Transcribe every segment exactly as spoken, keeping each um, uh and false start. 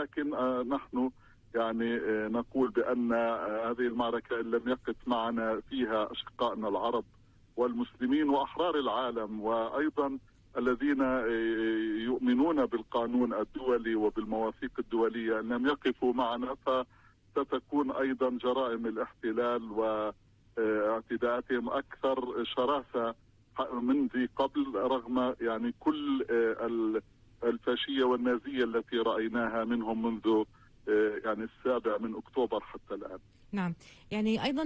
ولكن نحن يعني نقول بأن هذه المعركة إن لم يقف معنا فيها أشقائنا العرب والمسلمين وأحرار العالم وأيضا الذين يؤمنون بالقانون الدولي وبالمواثيق الدولية، أن لم يقفوا معنا فستكون أيضا جرائم الاحتلال واعتداءاتهم أكثر شراسة من ذي قبل، رغم يعني كل الفاشية والنازية التي رأيناها منهم منذ يعني السابع من أكتوبر حتى الآن. نعم، يعني أيضا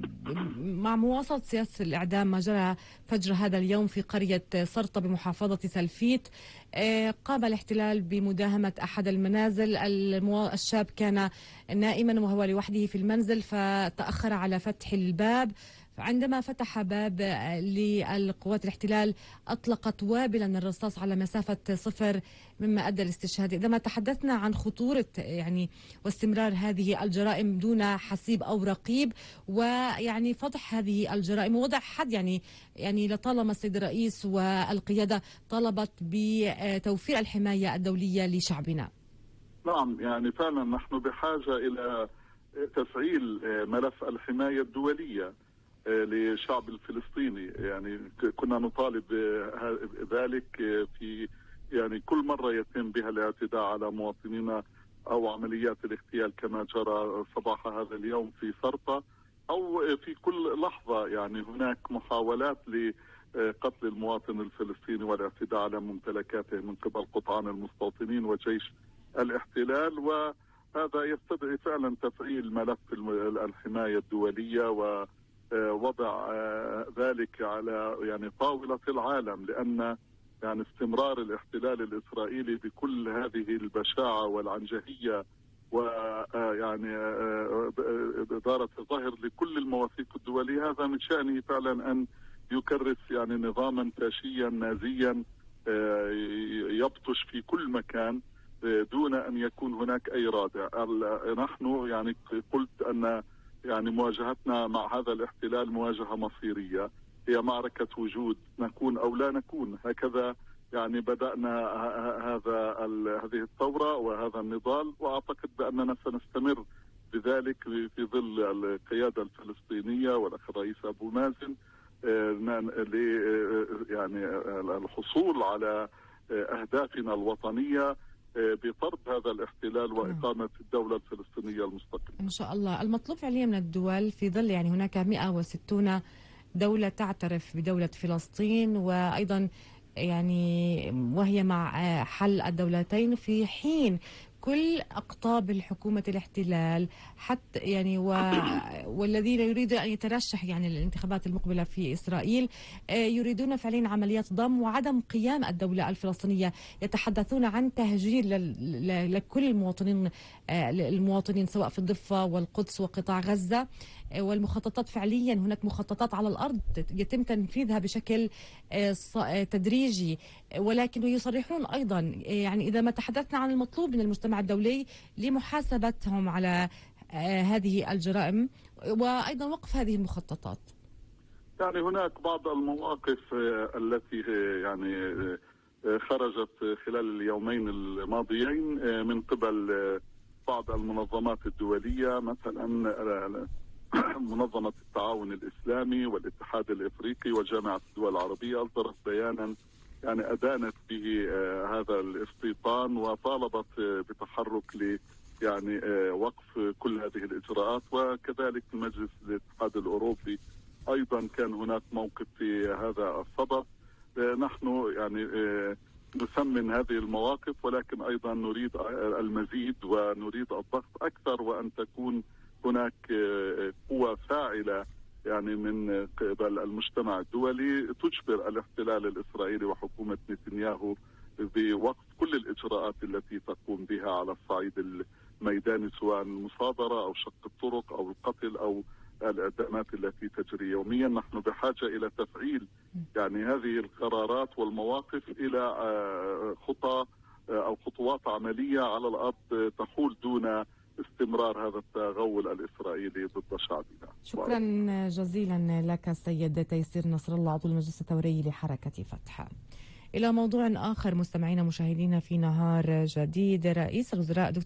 مع مواصلة سياسة الإعدام ما جرى فجر هذا اليوم في قرية سرطة بمحافظة سلفيت، قام الاحتلال بمداهمة أحد المنازل. الشاب كان نائما وهو لوحده في المنزل فتأخر على فتح الباب، عندما فتح باب للقوات الاحتلال أطلقت وابلا من الرصاص على مسافة صفر مما أدى لاستشهاد. عندما تحدثنا عن خطورة يعني واستمرار هذه الجرائم دون حسيب أو رقيب، ويعني فضح هذه الجرائم ووضع حد، يعني يعني لطالما السيد الرئيس والقيادة طلبت بتوفير الحماية الدولية لشعبنا. نعم، يعني فعلا نحن بحاجة إلى تفعيل ملف الحماية الدولية للشعب الفلسطيني. يعني كنا نطالب ذلك في يعني كل مرة يتم بها الاعتداء على مواطنينا أو عمليات الاغتيال كما جرى صباح هذا اليوم في سرطة، أو في كل لحظة يعني هناك محاولات لقتل المواطن الفلسطيني والاعتداء على ممتلكاته من قبل قطعان المستوطنين وجيش الاحتلال. وهذا يستدعي فعلا تفعيل ملف الحماية الدولية و وضع ذلك على يعني طاولة العالم، لأن يعني استمرار الاحتلال الإسرائيلي بكل هذه البشاعة والعنجهية ويعني إدارة الظاهر لكل المواثيق الدولية، هذا من شأنه فعلا أن يكرس يعني نظاما فاشيا نازيا يبطش في كل مكان دون أن يكون هناك أي رادع. نحن يعني قلت أن يعني مواجهتنا مع هذا الاحتلال مواجهة مصيرية، هي معركة وجود، نكون أو لا نكون. هكذا يعني بدأنا هذا هذه الثورة وهذا النضال، وأعتقد بأننا سنستمر بذلك في ظل القيادة الفلسطينية والأخ الرئيس أبو مازن يعني الحصول على أهدافنا الوطنية بطرد هذا الاحتلال وإقامة الدولة الفلسطينية المستقلة إن شاء الله. المطلوب فعليا من الدول في ظل يعني هناك مئة وستين دولة تعترف بدولة فلسطين، وأيضا يعني وهي مع حل الدولتين، في حين كل أقطاب الحكومة الاحتلال حتى يعني و... والذين يريدون أن يترشح يعني للانتخابات المقبلة في إسرائيل يريدون فعليا عمليات ضم وعدم قيام الدولة الفلسطينية. يتحدثون عن تهجير ل... لكل المواطنين المواطنين سواء في الضفة والقدس وقطاع غزة، والمخططات فعليا هناك مخططات على الأرض يتم تنفيذها بشكل تدريجي، ولكن يصرحون أيضا يعني إذا ما تحدثنا عن المطلوب من المجتمع الدولي لمحاسبتهم على هذه الجرائم وأيضا وقف هذه المخططات. يعني هناك بعض المواقف التي يعني خرجت خلال اليومين الماضيين من قبل بعض المنظمات الدولية، مثلا منظمة التعاون الإسلامي والاتحاد الإفريقي وجامعة الدول العربية أصدرت بيانا يعني أدانت به هذا الاستيطان وطالبت بتحرك ل يعني وقف كل هذه الإجراءات. وكذلك مجلس الاتحاد الأوروبي أيضا كان هناك موقف في هذا الصدد. نحن يعني نثمن هذه المواقف، ولكن أيضا نريد المزيد ونريد الضغط أكثر، وأن تكون هناك قوة فاعلة يعني من قبل المجتمع الدولي تجبر الاحتلال الإسرائيلي وحكومة نتنياهو بوقف كل الإجراءات التي تقوم بها على الصعيد الميداني، سواء المصادرة أو شق الطرق أو القتل أو الإعدامات التي تجري يوميا. نحن بحاجة إلى تفعيل يعني هذه القرارات والمواقف إلى خطى أو خطوات عملية على الأرض تحول دون استمرار هذا التغول الإسرائيلي ضد شعبنا. شكرا جزيلا لك السيد تيسير نصر الله عضو المجلس الثوري لحركة فتح. إلى موضوع آخر مستمعينا مشاهدينا في نهار جديد، رئيس الوزراء